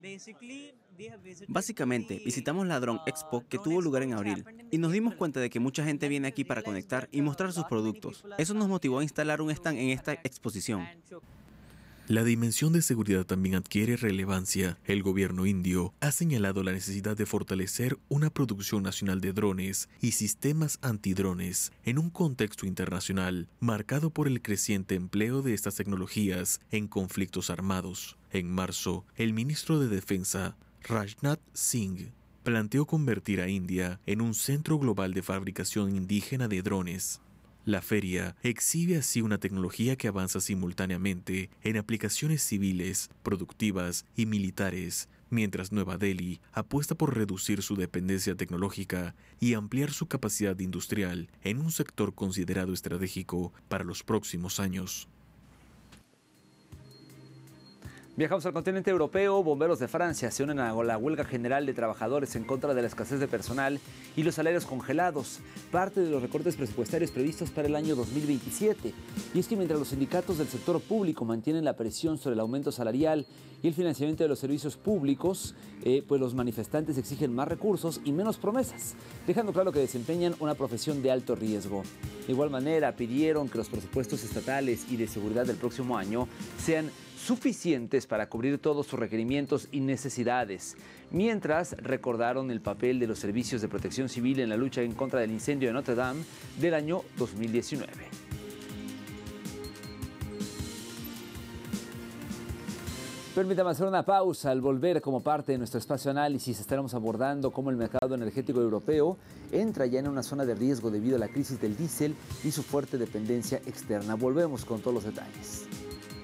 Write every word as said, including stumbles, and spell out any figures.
Básicamente, visitamos la Drone Expo que tuvo lugar en abril y nos dimos cuenta de que mucha gente viene aquí para conectar y mostrar sus productos. Eso nos motivó a instalar un stand en esta exposición. La dimensión de seguridad también adquiere relevancia. El gobierno indio ha señalado la necesidad de fortalecer una producción nacional de drones y sistemas antidrones en un contexto internacional marcado por el creciente empleo de estas tecnologías en conflictos armados. En marzo, el ministro de Defensa, Rajnath Singh, planteó convertir a India en un centro global de fabricación indígena de drones. La feria exhibe así una tecnología que avanza simultáneamente en aplicaciones civiles, productivas y militares, mientras Nueva Delhi apuesta por reducir su dependencia tecnológica y ampliar su capacidad industrial en un sector considerado estratégico para los próximos años. Viajamos al continente europeo. Bomberos de Francia se unen a la huelga general de trabajadores en contra de la escasez de personal y los salarios congelados, parte de los recortes presupuestarios previstos para el año dos mil veintisiete. Y es que mientras los sindicatos del sector público mantienen la presión sobre el aumento salarial y el financiamiento de los servicios públicos, eh, pues los manifestantes exigen más recursos y menos promesas, dejando claro que desempeñan una profesión de alto riesgo. De igual manera, pidieron que los presupuestos estatales y de seguridad del próximo año sean suficientes para cubrir todos sus requerimientos y necesidades, mientras recordaron el papel de los servicios de protección civil en la lucha en contra del incendio de Notre Dame del año dos mil diecinueve. Permítame hacer una pausa. Al volver, como parte de nuestro espacio análisis, estaremos abordando cómo el mercado energético europeo entra ya en una zona de riesgo debido a la crisis del diésel y su fuerte dependencia externa. Volvemos con todos los detalles.